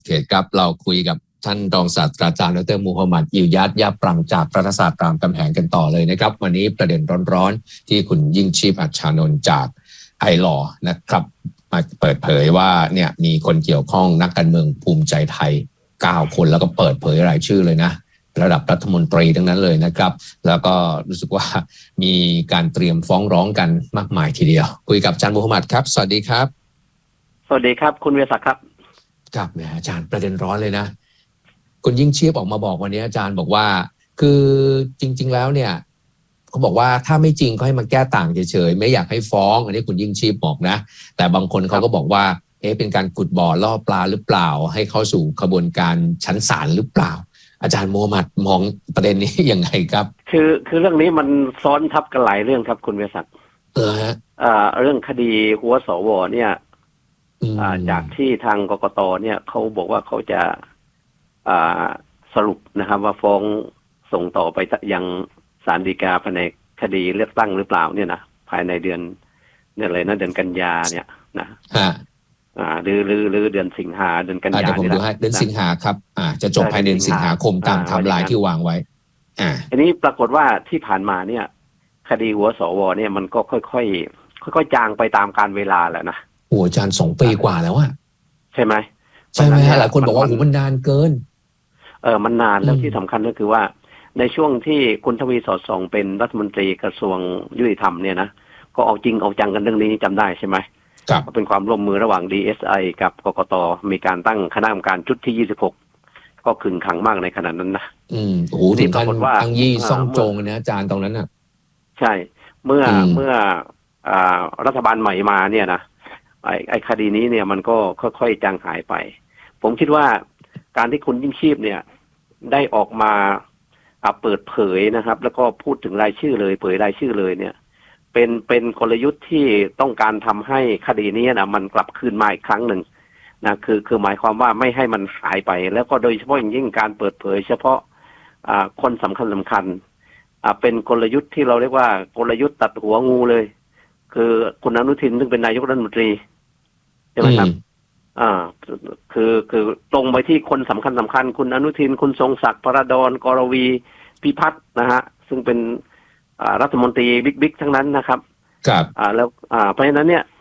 เขตครับเราคุยกับท่านรองศาสตราจารย์ดร.มูฮัมหมัด อิลยัต ยาปรังจากรัฐศาสตร์รามคำแหงกันต่อเลยนะครับวันนี้ประเด็นร้อนๆที่คุณยิ่งชีพอัชชานนท์จากไอลอนะครับมาเปิดเผยว่าเนี่ยมีคนเกี่ยวข้องนักการเมืองภูมิใจไทย9คนแล้วก็เปิดเผยรายชื่อเลยนะระดับรัฐมนตรีทั้งนั้นเลยนะครับแล้วก็รู้สึกว่ามีการเตรียมฟ้องร้องกันมากมายทีเดียวคุยกับอาจารย์มูฮัมหมัดครับสวัสดีครับสวัสดีครับคุณเวศักดิ์ครับครับแหมอาจารย์ประเด็นร้อนเลยนะคุณยิ่งชีพออกมาบอกวันนี้อาจารย์บอกว่าคือจริงๆแล้วเนี่ยเขาบอกว่าถ้าไม่จริงก็ให้มาแก้ต่างเฉยๆไม่อยากให้ฟ้องอันนี้คุณยิ่งชีพบอกนะแต่บางคนเขาก็บอกว่าเป็นการขุดบ่อล่อปลาหรือเปล่าให้เข้าสู่กระบวนการชั้นศาลหรือเปล่าอาจารย์มูฮัมหมัดมองประเด็นนี้ยังไงครับคือเรื่องนี้มันซ้อนทับกันหลายเรื่องครับคุณเวศักดิ์ฮะเรื่องคดีหัวสวเนี่ยจากที่ทางกกตเนี่ยเขาบอกว่าเขาจะสรุปนะครับว่าฟ้องส่งต่อไปยังศาลฎีกาแผนกคดีเลือกตั้งหรือเปล่าเนี่ยนะภายในเดือนอะไรนะเดือนกันยาเนี่ยนะหรือเดือนสิงหาเดือนกันยาผมดูให้เดือนสิงหาครับจะจบภายในเดือนสิงหาคมตามไทม์ไลน์ที่วางไว้อันนี้ปรากฏว่าที่ผ่านมาเนี่ยคดีหัวสวเนี่ยมันก็ค่อยๆจางไปตามการเวลาแหละนะโอ้อาจารย์2 ปีกว่าแล้วอะใช่ไหมหลายคนบอกว่ามันนานเกินมันนานแล้วที่สำคัญก็คือว่าในช่วงที่คุณทวีสอดส่องเป็นรัฐมนตรีกระทรวงยุติธรรมเนี่ยนะก็เอาจริงเอาจังกันเรื่องนี้จำได้ใช่ไหมก็เป็นความร่วมมือระหว่าง DSI กับกกตมีการตั้งคณะกรรมการชุดที่26ก็ขึงขังมากในขณะนั้นนะโอ้โหถึงขั้นตั้งยี่ซ่องโจงนะอาจารย์ตรงนั้นน่ะใช่เมื่อรัฐบาลใหม่มาเนี่ยนะไอ้คดีนี้เนี่ยมันก็ค่อยๆจางหายไปผมคิดว่าการที่คุณยิ่งชีพเนี่ยได้ออกมาเปิดเผยนะครับแล้วก็พูดถึงรายชื่อเลยเผยรายชื่อเลยเนี่ยเป็นกลยุทธ์ที่ต้องการทำให้คดีนี้นะมันกลับคืนมาอีกครั้งหนึ่งนะคือหมายความว่าไม่ให้มันหายไปแล้วก็โดยเฉพาะอย่างยิ่งการเปิดเผยเฉพาะคนสำคัญเป็นกลยุทธ์ที่เราเรียกว่ากลยุทธ์ตัดหัวงูเลยคือคุณอนุทินซึ่งเป็นนายกรัฐมนตรีใช่ไหมครับคือตรงไปที่คนสำคัญคุณอนุทินคุณทรงศักดิ์พระดอนกรวีพิพัฒน์นะฮะซึ่งเป็นรัฐมนตรีบิ๊กทั้งนั้นนะครับครับแล้วเพราะฉะนั้นเนี่ย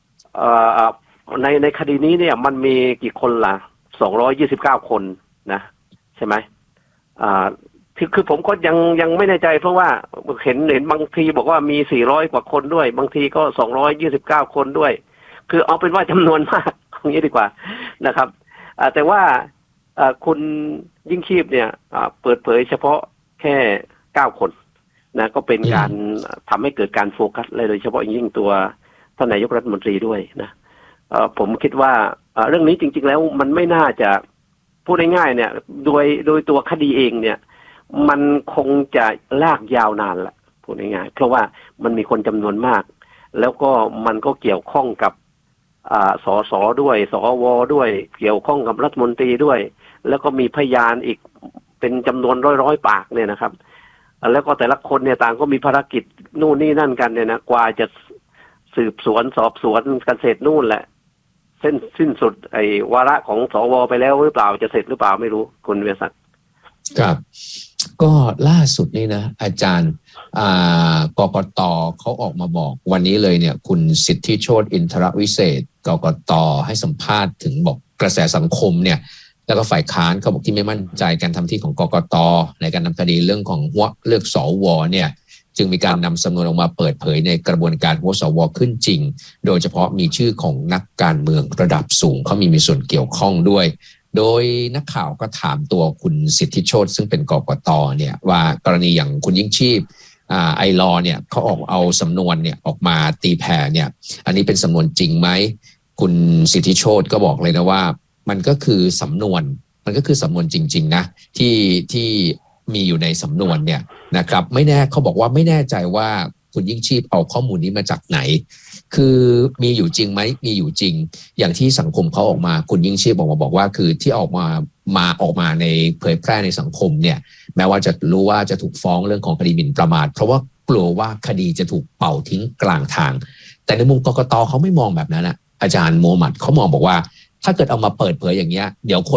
ในคดีนี้เนี่ยมันมีกี่คนล่ะ229คนนะใช่ไหมคือผมก็ยังไม่แน่ใจเพราะว่าเห็นบางทีบอกว่ามี400กว่าคนด้วยบางทีก็229คนด้วยคือเอาเป็นว่าจำนวนมากอย่างนี้ดีกว่านะครับแต่ว่าคุณยิ่งชีพเนี่ยเปิดเผยเฉพาะแค่9คนนะก็เป็นการทำให้เกิดการโฟกัสเลยโดยเฉพาะยิ่งตัวท่านนายกรัฐมนตรีด้วยนะผมคิดว่าเรื่องนี้จริงๆแล้วมันไม่น่าจะพูดง่ายๆเนี่ยโดยตัวคดีเองเนี่ยมันคงจะลากยาวนานละพูดง่ายๆเพราะว่ามันมีคนจำนวนมากแล้วก็มันก็เกี่ยวข้องกับสสด้วยสวด้วยเกี่ยวข้องกับรัฐมนตรีด้วยแล้วก็มีพยานอีกเป็นจำนวนร้อยปากเนี่ยนะครับแล้วก็แต่ละคนเนี่ยต่างก็มีภารกิจนู่นนี่นั่นกันเนี่ยนะกว่าจะสืบสวนสอบสวนกันเสร็จนู่นแหละสิ้นสุดไอ้วาระของสวไปแล้วหรือเปล่าจะเสร็จหรือเปล่าไม่รู้คุณเวศักดิ์ครับก็ล่าสุดนี่นะอาจารย์กกตเขาออกมาบอกวันนี้เลยเนี่ยคุณสิทธิโชติอินทรวิเศษกกตให้สัมภาษณ์ถึงบอกกระแสสังคมเนี่ยแล้วก็ฝ่ายค้านเขาบอกที่ไม่มั่นใจการทำที่ของกกตในการนำคดีเรื่องของหัวเลือกสวเนี่ยจึงมีการนำสำนวนออกมาเปิดเผยในกระบวนการหัวสวขึ้นจริงโดยเฉพาะมีชื่อของนักการเมืองระดับสูงเขามีส่วนเกี่ยวข้องด้วยโดยนักข่าวก็ถามตัวคุณสิทธิโชติซึ่งเป็นกกตเนี่ยว่ากรณีอย่างคุณยิ่งชีพไอลอเนี่ยเขาเอาสำนวนเนี่ยออกมาตีแผ่เนี่ยอันนี้เป็นสำนวนจริงไหมคุณสิทธิโชติก็บอกเลยนะว่ามันก็คือสำนวนจริงๆนะที่มีอยู่ในสำนวนเนี่ยนะครับไม่แน่เขาบอกว่าไม่แน่ใจว่าคุณยิ่งชีพเอาข้อมูลนี้มาจากไหนคือมีอยู่จริงไหมมีอยู่จริงอย่างที่สังคมเขาออกมาคุณยิ่งชีพออกมาบอกว่าคือที่ออกมาในเผยแพร่ในสังคมเนี่ยแม้ว่าจะรู้ว่าจะถูกฟ้องเรื่องของคดีหมิ่นประมาทเพราะว่ากลัวว่าคดีจะถูกเป่าทิ้งกลางทางแต่ในมุมกกตเขาไม่มองแบบนั้นนะอาจารย์มูฮัมหมัดเขามองบอกว่าถ้าเกิดเอามาเปิดเผยอย่างเงี้ยเดี๋ยวคน